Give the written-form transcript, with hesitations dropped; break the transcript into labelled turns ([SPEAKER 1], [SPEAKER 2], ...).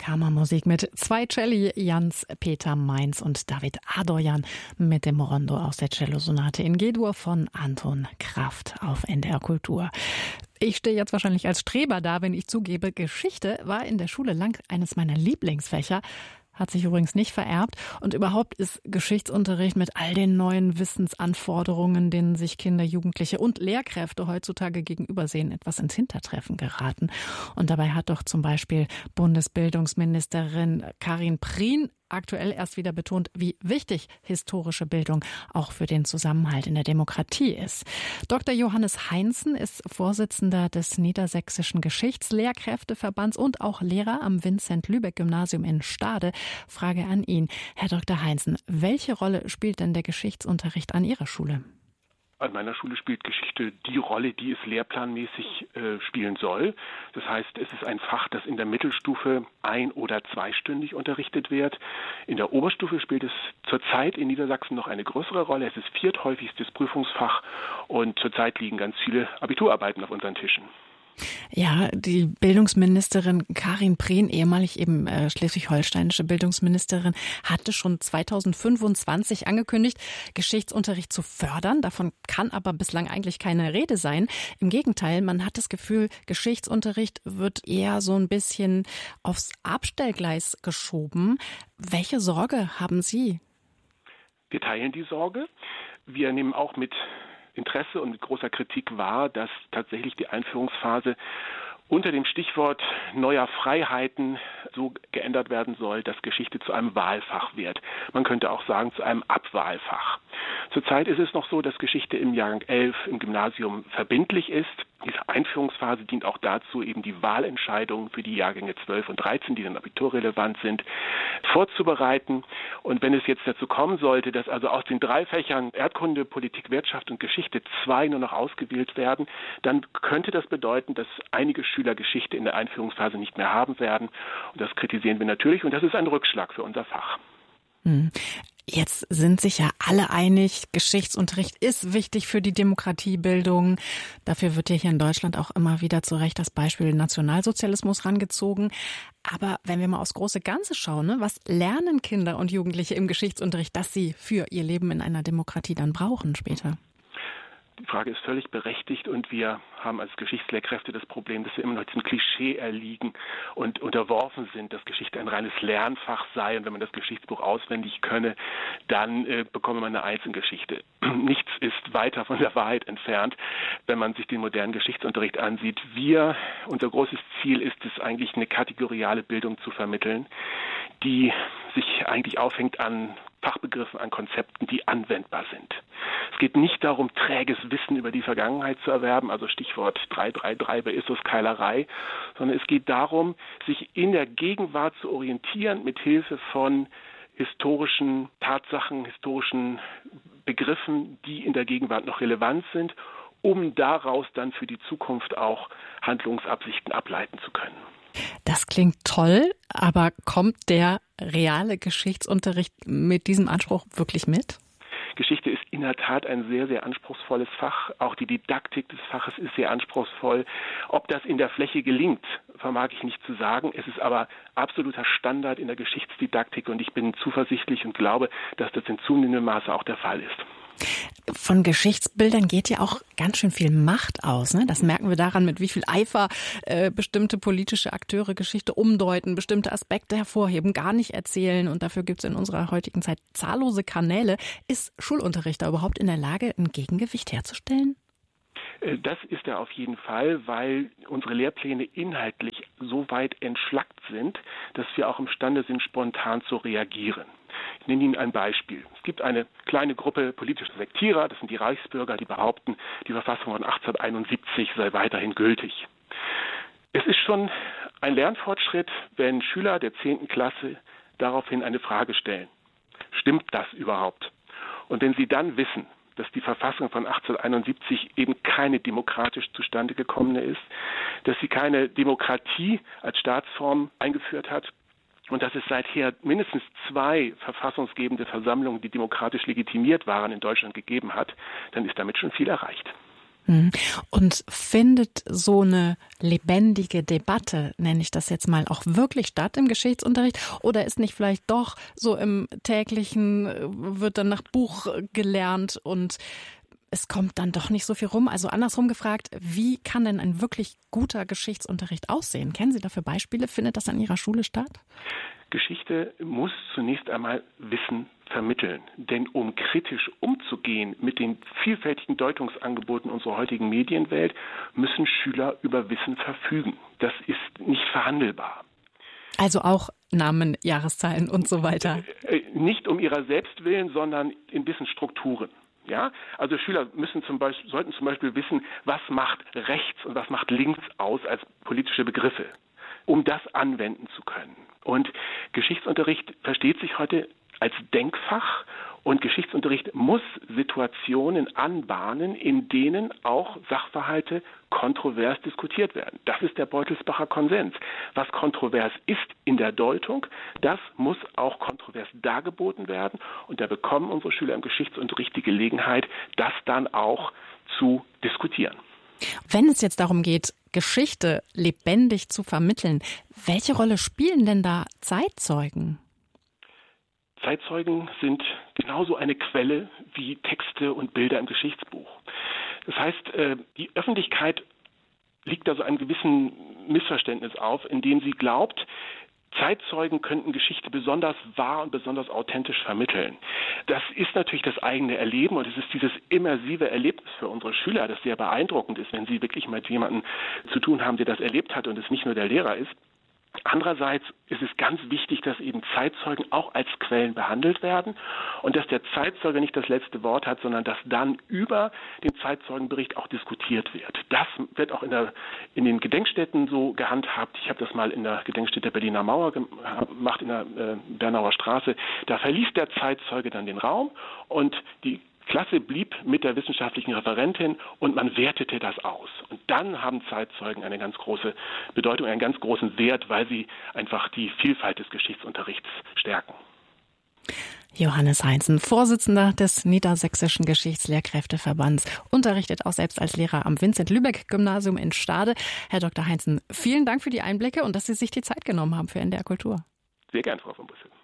[SPEAKER 1] Kammermusik mit zwei Celli, Jans-Peter Mainz und David Adorjan mit dem Rondo aus der Cellosonate in G-Dur von Anton Kraft auf NDR Kultur. Ich stehe jetzt wahrscheinlich als Streber da, wenn ich zugebe, Geschichte war in der Schule lang eines meiner Lieblingsfächer. Hat sich übrigens nicht vererbt. Und überhaupt ist Geschichtsunterricht mit all den neuen Wissensanforderungen, denen sich Kinder, Jugendliche und Lehrkräfte heutzutage gegenübersehen, etwas ins Hintertreffen geraten. Und dabei hat doch zum Beispiel Bundesbildungsministerin Karin Prien aktuell erst wieder betont, wie wichtig historische Bildung auch für den Zusammenhalt in der Demokratie ist. Dr. Johannes Heinzen ist Vorsitzender des Niedersächsischen Geschichtslehrkräfteverbands und auch Lehrer am Vincent-Lübeck-Gymnasium in Stade. Frage an ihn. Herr Dr. Heinzen, welche Rolle spielt denn der Geschichtsunterricht an Ihrer Schule?
[SPEAKER 2] An meiner Schule spielt Geschichte die Rolle, die es lehrplanmäßig spielen soll. Das heißt, es ist ein Fach, das in der Mittelstufe ein- oder zweistündig unterrichtet wird. In der Oberstufe spielt es zurzeit in Niedersachsen noch eine größere Rolle. Es ist vierthäufigstes Prüfungsfach und zurzeit liegen ganz viele Abiturarbeiten auf unseren Tischen.
[SPEAKER 1] Ja, die Bildungsministerin Karin Prien, ehemalig eben schleswig-holsteinische Bildungsministerin, hatte schon 2025 angekündigt, Geschichtsunterricht zu fördern. Davon kann aber bislang eigentlich keine Rede sein. Im Gegenteil, man hat das Gefühl, Geschichtsunterricht wird eher so ein bisschen aufs Abstellgleis geschoben. Welche Sorge haben Sie?
[SPEAKER 2] Wir teilen die Sorge. Wir nehmen auch mit Interesse und mit großer Kritik wahr, dass tatsächlich die Einführungsphase unter dem Stichwort neuer Freiheiten so geändert werden soll, dass Geschichte zu einem Wahlfach wird. Man könnte auch sagen, zu einem Abwahlfach. Zurzeit ist es noch so, dass Geschichte im Jahrgang 11 im Gymnasium verbindlich ist. Diese Einführungsphase dient auch dazu, eben die Wahlentscheidungen für die Jahrgänge 12 und 13, die dann abiturrelevant sind, vorzubereiten. Und wenn es jetzt dazu kommen sollte, dass also aus den 3 Fächern Erdkunde, Politik, Wirtschaft und Geschichte 2 nur noch ausgewählt werden, dann könnte das bedeuten, dass einige Schüler Geschichte in der Einführungsphase nicht mehr haben werden. Und das kritisieren wir natürlich. Und das ist ein Rückschlag für unser Fach.
[SPEAKER 1] Jetzt sind sich ja alle einig, Geschichtsunterricht ist wichtig für die Demokratiebildung. Dafür wird ja hier in Deutschland auch immer wieder zu Recht das Beispiel Nationalsozialismus rangezogen. Aber wenn wir mal aufs große Ganze schauen, ne, was lernen Kinder und Jugendliche im Geschichtsunterricht, das sie für ihr Leben in einer Demokratie dann brauchen später?
[SPEAKER 2] Die Frage ist völlig berechtigt und wir haben als Geschichtslehrkräfte das Problem, dass wir immer noch diesem Klischee erliegen und unterworfen sind, dass Geschichte ein reines Lernfach sei und wenn man das Geschichtsbuch auswendig könne, dann bekomme man eine 1 in Geschichte. Nichts ist weiter von der Wahrheit entfernt, wenn man sich den modernen Geschichtsunterricht ansieht. Unser großes Ziel ist es eigentlich, eine kategoriale Bildung zu vermitteln, die sich eigentlich aufhängt an Fachbegriffen, an Konzepten, die anwendbar sind. Es geht nicht darum, träges Wissen über die Vergangenheit zu erwerben, also Stichwort 333 bei Issus-Keilerei, sondern es geht darum, sich in der Gegenwart zu orientieren mit Hilfe von historischen Tatsachen, historischen Begriffen, die in der Gegenwart noch relevant sind, um daraus dann für die Zukunft auch Handlungsabsichten ableiten zu können.
[SPEAKER 1] Das klingt toll, aber kommt der reale Geschichtsunterricht mit diesem Anspruch wirklich mit?
[SPEAKER 2] Geschichte ist in der Tat ein sehr, sehr anspruchsvolles Fach. Auch die Didaktik des Faches ist sehr anspruchsvoll. Ob das in der Fläche gelingt, vermag ich nicht zu sagen. Es ist aber absoluter Standard in der Geschichtsdidaktik und ich bin zuversichtlich und glaube, dass das in zunehmendem Maße auch der Fall ist.
[SPEAKER 1] Von Geschichtsbildern geht ja auch ganz schön viel Macht aus. Ne? Das merken wir daran, mit wie viel Eifer bestimmte politische Akteure Geschichte umdeuten, bestimmte Aspekte hervorheben, gar nicht erzählen. Und dafür gibt es in unserer heutigen Zeit zahllose Kanäle. Ist Schulunterricht da überhaupt in der Lage, ein Gegengewicht herzustellen?
[SPEAKER 2] Das ist er auf jeden Fall, weil unsere Lehrpläne inhaltlich so weit entschlackt sind, dass wir auch imstande sind, spontan zu reagieren. Ich nenne Ihnen ein Beispiel. Es gibt eine kleine Gruppe politischer Sektierer, das sind die Reichsbürger, die behaupten, die Verfassung von 1871 sei weiterhin gültig. Es ist schon ein Lernfortschritt, wenn Schüler der 10. Klasse daraufhin eine Frage stellen. Stimmt das überhaupt? Und wenn sie dann wissen, dass die Verfassung von 1871 eben keine demokratisch zustande gekommene ist, dass sie keine Demokratie als Staatsform eingeführt hat und dass es seither mindestens 2 verfassungsgebende Versammlungen, die demokratisch legitimiert waren, in Deutschland gegeben hat, dann ist damit schon viel erreicht.
[SPEAKER 1] Und findet so eine lebendige Debatte, nenne ich das jetzt mal, auch wirklich statt im Geschichtsunterricht? Oder ist nicht vielleicht doch so im täglichen, wird dann nach Buch gelernt und es kommt dann doch nicht so viel rum? Also andersrum gefragt, wie kann denn ein wirklich guter Geschichtsunterricht aussehen? Kennen Sie dafür Beispiele? Findet das an Ihrer Schule statt?
[SPEAKER 2] Geschichte muss zunächst einmal Wissen vermitteln. Denn um kritisch umzugehen mit den vielfältigen Deutungsangeboten unserer heutigen Medienwelt, müssen Schüler über Wissen verfügen. Das ist nicht verhandelbar.
[SPEAKER 1] Also auch Namen, Jahreszahlen und so weiter?
[SPEAKER 2] Nicht um ihrer selbst willen, sondern in Wissensstrukturen. Ja, also Schüler sollten zum Beispiel wissen, was macht rechts und was macht links aus als politische Begriffe, um das anwenden zu können. Und Geschichtsunterricht versteht sich heute als Denkfach und Geschichtsunterricht muss Situationen anbahnen, in denen auch Sachverhalte kontrovers diskutiert werden. Das ist der Beutelsbacher Konsens. Was kontrovers ist in der Deutung, das muss auch kontrovers dargeboten werden. Und da bekommen unsere Schüler im Geschichtsunterricht die Gelegenheit, das dann auch zu diskutieren.
[SPEAKER 1] Wenn es jetzt darum geht, Geschichte lebendig zu vermitteln, welche Rolle spielen denn da Zeitzeugen?
[SPEAKER 2] Zeitzeugen sind genauso eine Quelle wie Texte und Bilder im Geschichtsbuch. Das heißt, die Öffentlichkeit liegt da so einem gewissen Missverständnis auf, indem sie glaubt, Zeitzeugen könnten Geschichte besonders wahr und besonders authentisch vermitteln. Das ist natürlich das eigene Erleben und es ist dieses immersive Erlebnis für unsere Schüler, das sehr beeindruckend ist, wenn sie wirklich mit jemandem zu tun haben, der das erlebt hat und es nicht nur der Lehrer ist. Andererseits ist es ganz wichtig, dass eben Zeitzeugen auch als Quellen behandelt werden und dass der Zeitzeuge nicht das letzte Wort hat, sondern dass dann über den Zeitzeugenbericht auch diskutiert wird. Das wird auch in den Gedenkstätten so gehandhabt. Ich habe das mal in der Gedenkstätte Berliner Mauer gemacht, in der Bernauer Straße. Da verließ der Zeitzeuge dann den Raum und die Klasse blieb mit der wissenschaftlichen Referentin und man wertete das aus. Und dann haben Zeitzeugen eine ganz große Bedeutung, einen ganz großen Wert, weil sie einfach die Vielfalt des Geschichtsunterrichts stärken.
[SPEAKER 1] Johannes Heinzen, Vorsitzender des Niedersächsischen Geschichtslehrkräfteverbands, unterrichtet auch selbst als Lehrer am Vincent-Lübeck-Gymnasium in Stade. Herr Dr. Heinzen, vielen Dank für die Einblicke und dass Sie sich die Zeit genommen haben für NDR Kultur.
[SPEAKER 2] Sehr gern, Frau von Bussel.